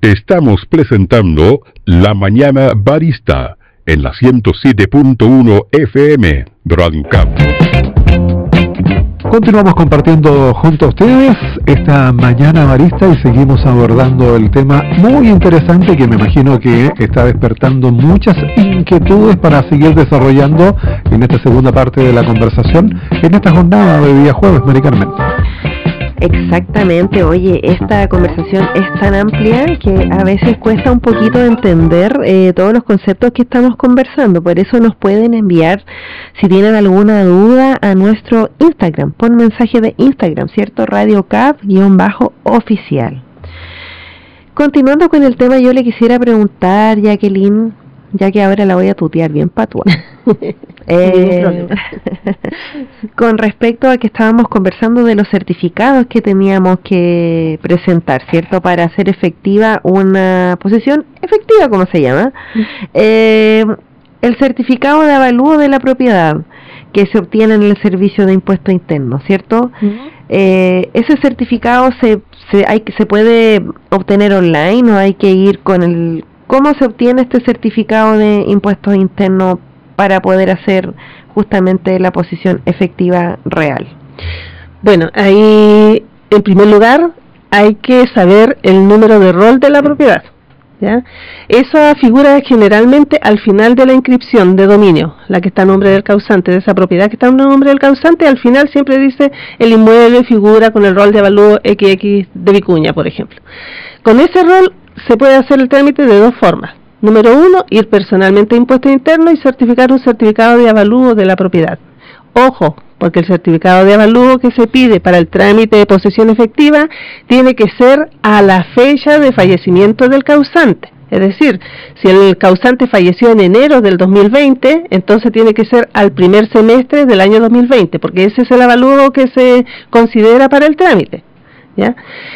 Estamos presentando La Mañana Barista en la 107.1 FM Broadcast. Continuamos compartiendo junto a ustedes esta Mañana Barista y seguimos abordando el tema muy interesante que me imagino que está despertando muchas inquietudes para seguir desarrollando en esta segunda parte de la conversación en esta jornada de día jueves, Mari Carmen. Exactamente, oye, esta conversación es tan amplia que a veces cuesta un poquito entender todos los conceptos que estamos conversando, por eso nos pueden enviar, si tienen alguna duda, a nuestro Instagram, pon mensaje de Instagram, ¿cierto? RadioCap_oficial. Continuando con el tema, yo le quisiera preguntar, Jacqueline, ya que ahora la voy a tutear bien patua. Con respecto a que estábamos conversando de los certificados que teníamos que presentar, ¿cierto? Para hacer efectiva una posesión efectiva, ¿cómo se llama? El certificado de avalúo de la propiedad que se obtiene en el servicio de impuesto interno, ¿cierto? Ese certificado se puede obtener online o hay que ir con el... ¿Cómo se obtiene este certificado de impuestos internos para poder hacer justamente la posición efectiva real? Bueno, ahí en primer lugar hay que saber el número de rol de la propiedad, ¿ya? Esa figura generalmente al final de la inscripción de dominio, la que está a nombre del causante, de esa propiedad que está a nombre del causante, al final siempre dice el inmueble figura con el rol de avalúo XX de Vicuña, por ejemplo. Con ese rol se puede hacer el trámite de dos formas. Número 1, ir personalmente a impuesto interno y certificar un certificado de avalúo de la propiedad. Ojo, porque el certificado de avalúo que se pide para el trámite de posesión efectiva tiene que ser a la fecha de fallecimiento del causante. Es decir, si el causante falleció en enero del 2020, entonces tiene que ser al primer semestre del año 2020, porque ese es el avalúo que se considera para el trámite, ¿ya?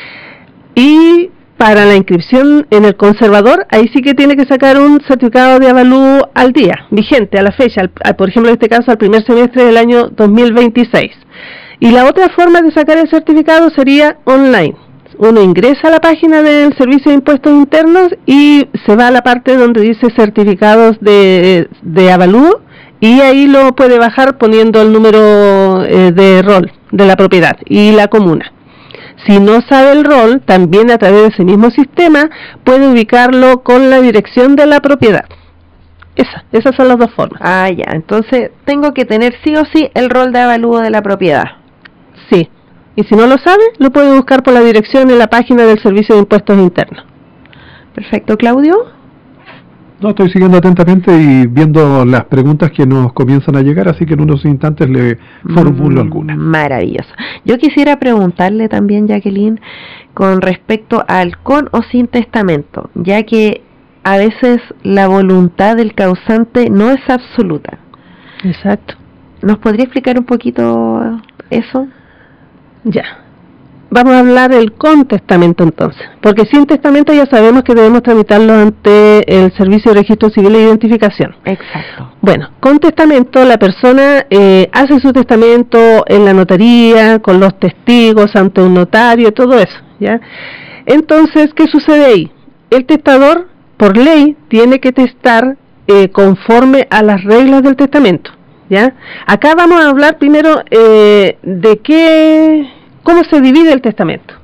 Y para la inscripción en el conservador, ahí sí que tiene que sacar un certificado de avalúo al día, vigente a la fecha, por ejemplo en este caso al primer semestre del año 2026. Y la otra forma de sacar el certificado sería online. Uno ingresa a la página del Servicio de Impuestos Internos y se va a la parte donde dice certificados de avalúo y ahí lo puede bajar poniendo el número de rol de la propiedad y la comuna. Si no sabe el rol, también a través de ese mismo sistema puede ubicarlo con la dirección de la propiedad. Esas son las dos formas. Ah, ya, entonces tengo que tener sí o sí el rol de avalúo de la propiedad. Sí, y si no lo sabe, lo puede buscar por la dirección en la página del Servicio de Impuestos Internos. Perfecto, Claudio. No, estoy siguiendo atentamente y viendo las preguntas que nos comienzan a llegar, así que en unos instantes le formulo algunas. Maravilloso. Yo quisiera preguntarle también, Jacqueline, con respecto al con o sin testamento, ya que a veces la voluntad del causante no es absoluta. Exacto. ¿Nos podría explicar un poquito eso? Ya. Vamos a hablar del con testamento entonces, porque sin testamento ya sabemos que debemos tramitarlo ante el Servicio de Registro Civil e Identificación. Exacto. Bueno, con testamento la persona hace su testamento en la notaría, con los testigos, ante un notario, todo eso, ¿ya? Entonces, ¿qué sucede ahí? El testador, por ley, tiene que testar conforme a las reglas del testamento, ¿ya? Acá vamos a hablar primero de cómo se divide el testamento,